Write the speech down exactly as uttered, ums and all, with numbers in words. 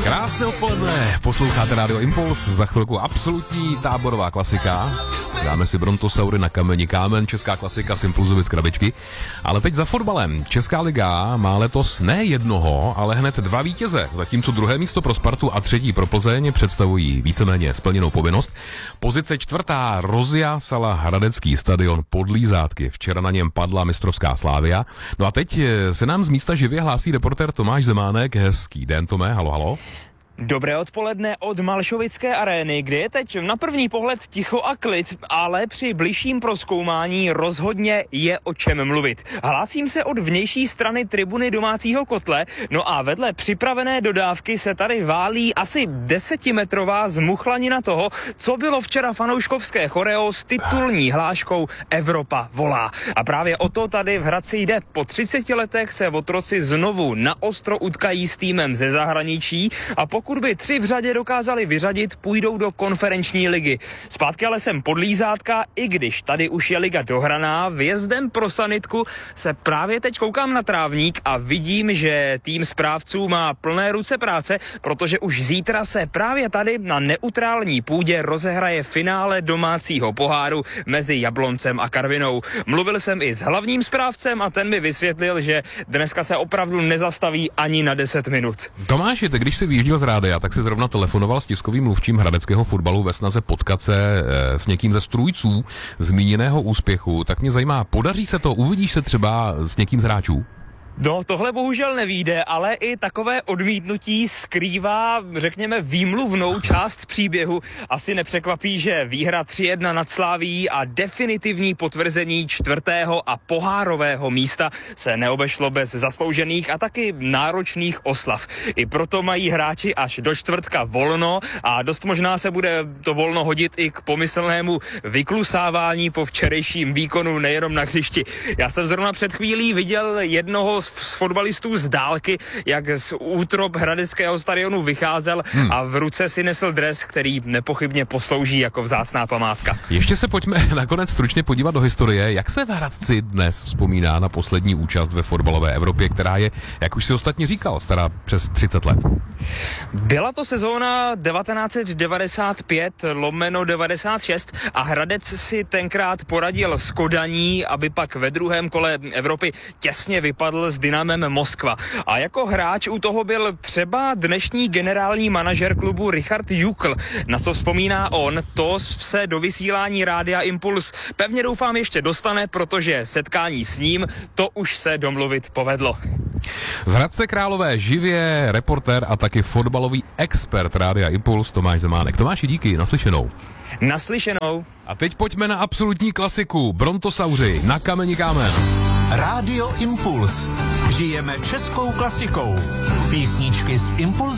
Krásné odpoledne, posloucháte Rádio Impuls, za chvilku absolutní táborová klasika. Dáme si Brontosaury na kameni kámen, česká klasika z Impulzovic krabičky. Ale teď za fotbalem. Česká liga má letos ne jednoho, ale hned dva vítěze. Zatímco druhé místo pro Spartu a třetí pro Plzeň představují víceméně splněnou povinnost. Pozice čtvrtá rozjásala hradecký stadion Podlízátky. Včera na něm padla mistrovská Slavia. No a teď se nám z místa živě hlásí reportér Tomáš Zemánek. Hezký den, Tome, halo, halo. Dobré odpoledne od Malšovické arény, kde je teď na první pohled ticho a klid, ale při bližším prozkoumání rozhodně je o čem mluvit. Hlásím se od vnější strany tribuny domácího kotle, no a vedle připravené dodávky se tady válí asi desetimetrová zmuchlanina toho, co bylo včera fanouškovské choreo s titulní hláškou Evropa volá. A právě o to tady v Hradci jde. Po třiceti letech se otroci znovu naostro utkají s týmem ze zahraničí a pokud Pokud by tři v řadě dokázali vyřadit, půjdou do konferenční ligy. Zpátky ale sem Podlízátka, i když tady už je liga dohraná, vjezdem pro sanitku se právě teď koukám na trávník a vidím, že tým správců má plné ruce práce, protože už zítra se právě tady na neutrální půdě rozehraje finále domácího poháru mezi Jabloncem a Karvinou. Mluvil jsem i s hlavním správcem a ten mi vysvětlil, že dneska se opravdu nezastaví ani na deset minut. Tomáši, ty když jsi vyjížděl z rádia, tak si zrovna telefonoval s tiskovým mluvčím hradeckého fotbalu ve snaze potkat se e, s někým ze strůjců zmíněného úspěchu. Tak mě zajímá, podaří se to? Uvidíš se třeba s někým z hráčů? No, tohle bohužel nevyjde, ale i takové odmítnutí skrývá, řekněme, výmluvnou část příběhu. Asi nepřekvapí, že výhra tři jedna nad Slavií a definitivní potvrzení čtvrtého a pohárového místa se neobešlo bez zasloužených a taky náročných oslav. I proto mají hráči až do čtvrtka volno a dost možná se bude to volno hodit i k pomyslnému vyklusávání po včerejším výkonu nejenom na hřišti. Já jsem zrovna před chvílí viděl jednoho z fotbalistů z dálky, jak z útrop hradeckého stadionu vycházel hmm. a v ruce si nesl dres, který nepochybně poslouží jako vzácná památka. Ještě se pojďme nakonec stručně podívat do historie, jak se v Hradci dnes vzpomíná na poslední účast ve fotbalové Evropě, která je, jak už si ostatně říkal, stará přes třicet let. Byla to sezóna devatenáct set devadesát pět lomeno devadesát šest a Hradec si tenkrát poradil s Kodaní, aby pak ve druhém kole Evropy těsně vypadl s Dynamem Moskva. A jako hráč u toho byl třeba dnešní generální manažer klubu Richard Jukl. Na co vzpomíná on, to se do vysílání Rádia Impuls pevně doufám ještě dostane, protože setkání s ním to už se domluvit povedlo. Z Hradce Králové živě reportér a taky fotbalový expert Rádia Impuls Tomáš Zemánek. Tomáši, díky, naslyšenou. Naslyšenou. A teď pojďme na absolutní klasiku. Brontosauři na kameni kámen. Rádio Impuls. Žijeme českou klasikou. Písničky z Impuls.